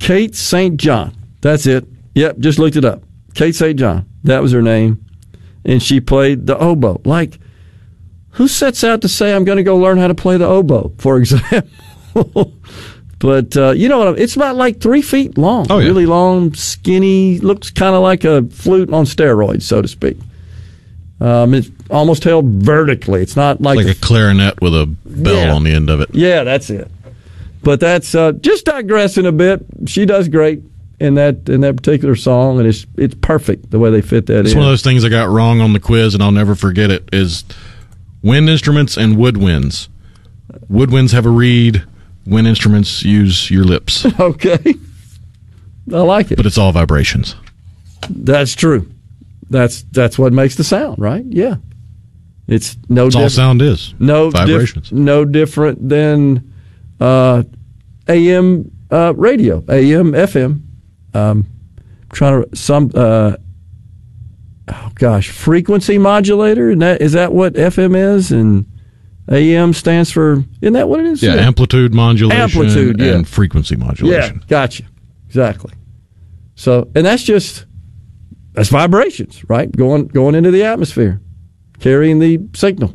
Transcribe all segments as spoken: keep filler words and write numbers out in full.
Kate Saint John. That's it. Yep, just looked it up. Kate Saint John. That was her name. And she played the oboe. Like, who sets out to say, I'm going to go learn how to play the oboe, for example? But, uh, you know what? It's about like three feet long. Oh, yeah. Really long, skinny, looks kind of like a flute on steroids, so to speak. Um, it's almost held vertically. It's not like, like a, a clarinet with a bell yeah. on the end of it. Yeah, that's it. But that's uh, just digressing a bit. She does great in that in that particular song, and it's it's perfect the way they fit that it's in. It's one of those things I got wrong on the quiz, and I'll never forget it, is wind instruments and woodwinds. Woodwinds have a reed. Wind instruments use your lips. Okay. I like it. But it's all vibrations. That's true. That's that's what makes the sound, right? Yeah. It's no That's all sound is. No vibrations. Dif- no different than uh, A M uh, radio, A M, F M. Um, trying to some uh, oh gosh, frequency modulator. And that is that what F M is, and A M stands for. Isn't that what it is? Yeah, yeah. amplitude modulation amplitude, yeah. and frequency modulation. Yeah, gotcha. Exactly. So, and that's just that's vibrations, right? Going going into the atmosphere, carrying the signal.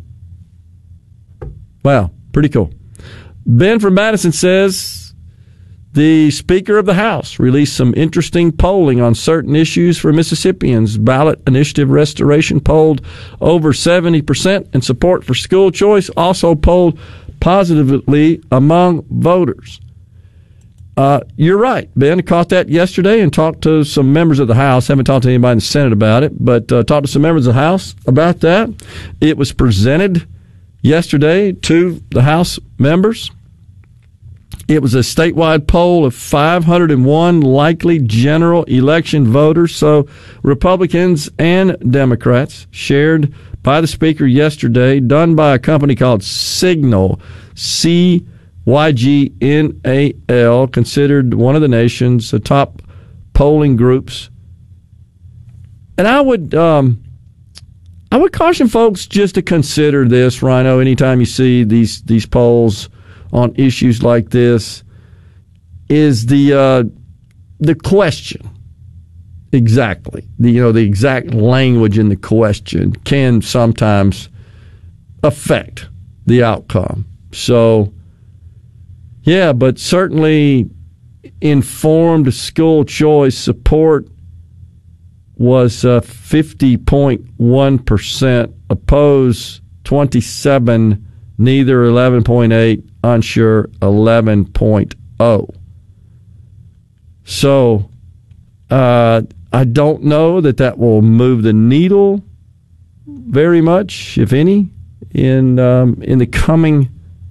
Wow, pretty cool. Ben from Madison says the Speaker of the House released some interesting polling on certain issues for Mississippians. Ballot initiative restoration polled over seventy percent, and support for school choice also polled positively among voters. Uh, you're right, Ben. I caught that yesterday and talked to some members of the House. Haven't talked to anybody in the Senate about it, but uh, talked to some members of the House about that. It was presented yesterday to the House members. It was a statewide poll of five hundred one likely general election voters, so Republicans and Democrats, shared by the Speaker yesterday, done by a company called Signal, C Y G N A L, considered one of the nation's top polling groups. And I would um, I would caution folks just to consider this, Rhino, anytime you see these these polls on issues like this, is the uh, the question exactly. The, you know, the exact language in the question can sometimes affect the outcome. So, yeah, but certainly informed school choice support was uh, fifty point one percent, opposed twenty-seven, neither eleven point eight, unsure eleven point oh. So uh, I don't know that that will move the needle very much, if any, in um, in the coming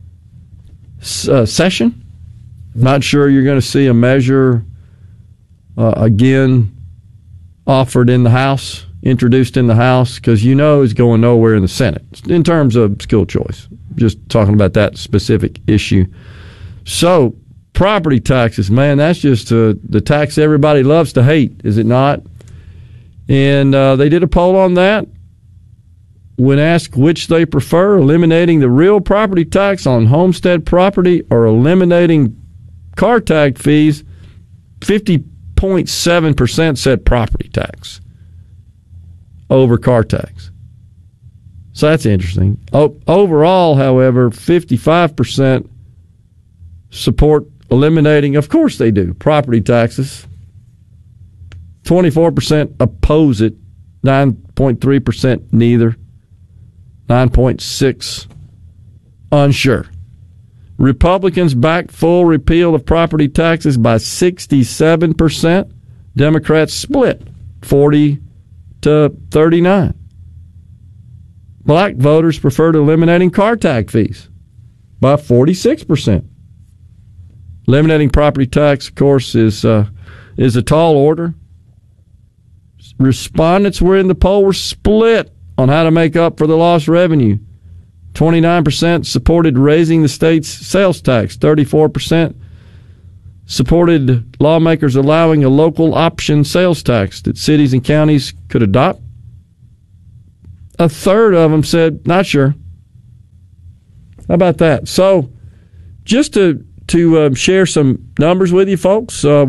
uh, session. I'm not sure you're going to see a measure uh, again offered in the House, introduced in the House, because you know it's going nowhere in the Senate in terms of school choice. Just talking about that specific issue. So, property taxes, man, that's just uh, the tax everybody loves to hate, is it not? And uh, they did a poll on that. When asked which they prefer, eliminating the real property tax on homestead property or eliminating car tag fees, fifty point seven percent said property tax over car tax. So that's interesting. O- overall, however, fifty-five percent support eliminating, of course they do, property taxes. twenty-four percent oppose it, nine point three percent neither, nine point six percent unsure. Republicans backed full repeal of property taxes by sixty-seven percent. Democrats split forty to thirty-nine. Black voters preferred eliminating car tag fees by forty-six percent. Eliminating property tax, of course, is uh, is a tall order. Respondents were in the poll were split on how to make up for the lost revenue. twenty-nine percent supported raising the state's sales tax. thirty-four percent supported lawmakers allowing a local option sales tax that cities and counties could adopt. A third of them said, not sure. How about that? So, just to, to uh, share some numbers with you folks, uh,